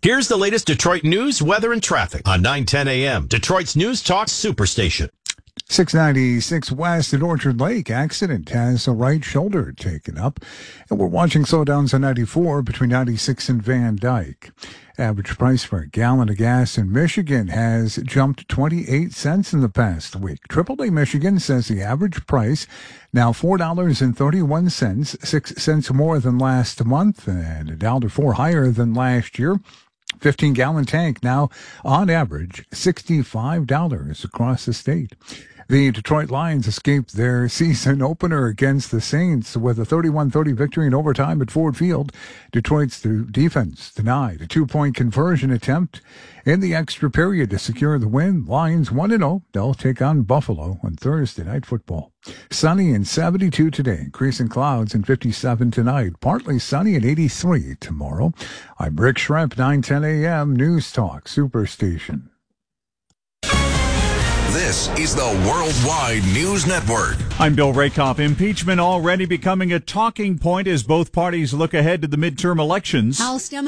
Here's the latest Detroit news, weather, and traffic on 9:10 a.m. Detroit's News Talk Superstation. 696 west at Orchard Lake. Accident has a right shoulder taken up. And we're watching slowdowns on 94 between 96 and Van Dyke. Average price for a gallon of gas in Michigan has jumped 28 cents in the past week. AAA Michigan says the average price now $4.31, 6 cents more than last month and $1.04 higher than last year. 15-gallon tank now, on average, $65 across the state. The Detroit Lions escaped their season opener against the Saints with a 31-30 victory in overtime at Ford Field. Detroit's defense denied a 2-point conversion attempt in the extra period to secure the win. Lions 1-0. They'll take on Buffalo on Thursday Night Football. Sunny and 72 today, increasing clouds and 57 tonight. Partly sunny and 83 tomorrow. I'm Rick Shrimp, 9:10 a.m. News Talk Superstation. This is the Worldwide News Network. I'm Bill Rakoff. Impeachment already becoming a talking point as both parties look ahead to the midterm elections. House